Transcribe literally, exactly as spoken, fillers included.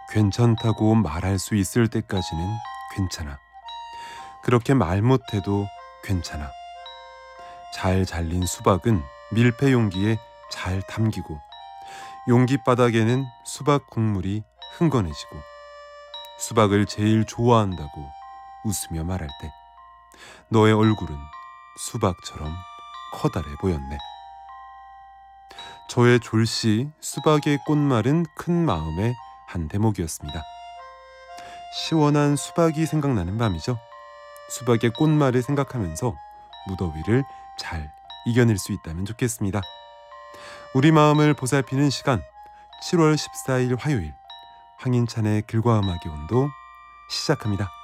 괜찮다고 말할 수 있을 때까지는 괜찮아. 그렇게 말 못해도 괜찮아. 잘 잘린 수박은 밀폐 용기에 잘 담기고 용기 바닥에는 수박 국물이 흥건해지고 수박을 제일 좋아한다고 웃으며 말할 때 너의 얼굴은 수박처럼 커다래 보였네. 저의 졸시 수박의 꽃말은 큰 마음의 한 대목이었습니다. 시원한 수박이 생각나는 밤이죠. 수박의 꽃말을 생각하면서 무더위를 잘 이겨낼 수 있다면 좋겠습니다. 우리 마음을 보살피는 시간, 칠월 십사일 화요일 황인찬의 글과 음악의 온도 시작합니다.